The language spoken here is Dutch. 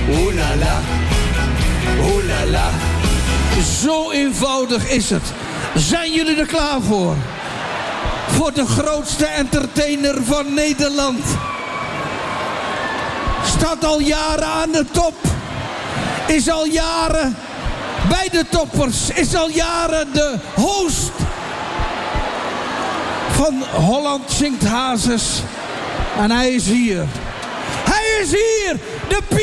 Oeh la la, oeh la la. Zo eenvoudig is het. Zijn jullie er klaar voor? Voor de grootste entertainer van Nederland. Staat al jaren aan de top. Is al jaren bij de toppers. Is al jaren de host van Holland Zingt Hazes. En hij is hier. Hij is hier. De